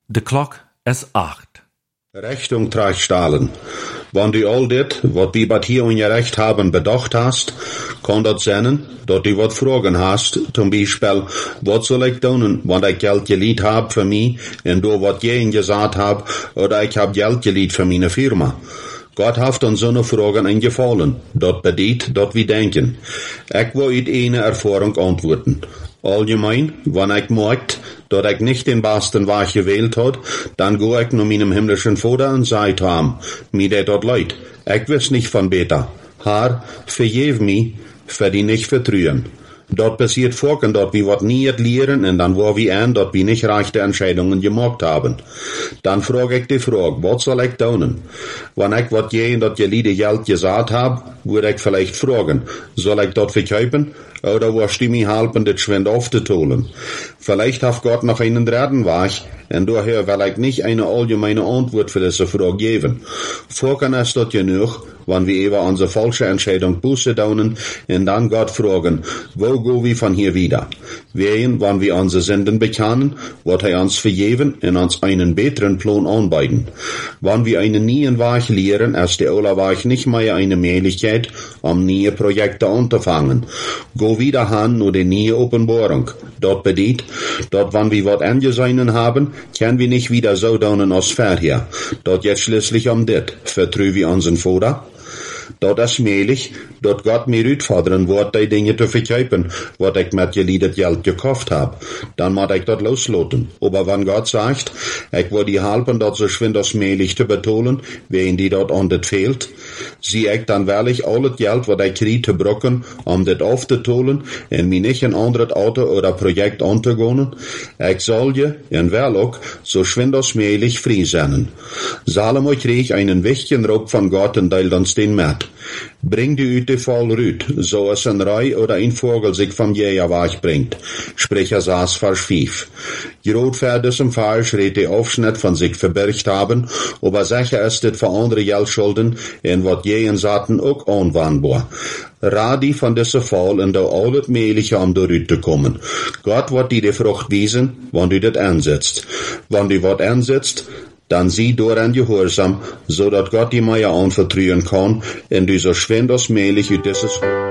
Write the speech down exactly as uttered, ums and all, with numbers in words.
De klok is acht. Rechnung trägt Stahlen. Wenn du all dit, wat die bat hier ungerecht haben, bedacht hast, kann dat sein, dat du wat Fragen hast, zum Beispiel, wat soll ich tun, wenn ich Geld geliehen hab für mich, und du wat jeden gesagt hab, oder ich hab Geld geliehen für meine Firma. Gott hat uns so eine Fragen eingefallen. Dat bedeutet, dat wir denken. Ich will uit eine Erfahrung antworten. Allgemein, wenn ich merkt, dat ich nicht den besten Weg gewählt hat, dann go ich nur meinem himmlischen Vater und sagt ham, mir det dort leid. Ich weiß nicht von beter. Herr, vergev mich, für die nicht vertrühen. Dort passiert vorken, dort wir wat nie lehren, und dann war wir an, dort wir nicht rechte Entscheidungen gemacht haben. Dann frage ich die Frage, was soll ich tun? Wenn ich wat je in dat geliehene Geld gesagt hab, würde ich vielleicht fragen, soll ich dort verkaufen? Oder was die mir helfen, das schwind aufzuholen? Vielleicht hat Gott noch einen dritten Weg, und daher will ich nicht eine allgemeine Antwort für diese Frage geben. Vorken ist dort genug, wenn wir über unsere falsche Entscheidung Buße tun, und dann Gott fragen, wo gehen wir von hier wieder? Wehren, wenn wir unsere Sünden bekennen, wird er uns vergeben und uns einen besseren Plan anbieten. Wenn wir einen neuen Weg lehren, ist der alte Weg nicht mehr eine Möglichkeit, um neue Projekte anzufangen. Go wieder hin nur die neue Offenbarung. Dort bedeutet, dort, wenn wir was angesehen haben, können wir nicht wieder so tun als vorher. Dort jetzt schließlich um dit. Vertrü wir unseren Vater? Dort ist möglich, dort Gott mir uitfordern wird, die Dinge zu verkaufen, was ich mit geliedet Geld gekauft hab. Dann muss ich dort loslassen. Aber wenn Gott sagt, ich will die helfen, dort so schwind als möglich zu betonen, wen die dort an das fehlt, sieh ich dann wirklich alles Geld, was ich kriege, zu brücken, um das aufzuholen, und mir nicht ein anderes Auto oder Projekt anzugehen. Ich soll je, und will auch, so schwind als möglich frei sein. Salomo krieg einen wichtigen Ruck von Gott und teilt uns den mit. Bring die Üte voll rüt, so es ein Rei oder ein Vogel sich vom Jäger wegbringt. Sprecher saß Vers fünf. Gerot diesem Fall schreit die Aufschnitt von sich verbirgt haben, aber sicher ist es für andere Geldschulden, in wat jähen Saten auch anwendbar. Radi von diesem Fall in der alles Mögliche, um da rüt zu kommen. Gott wird dir die Frucht wiesen, wenn du das ansetzt. Wenn du was ansetzt, dann sieh daran Gehorsam, so dass Gott die Meier anvertrauen kann, in dieser schwind als möglich, dieses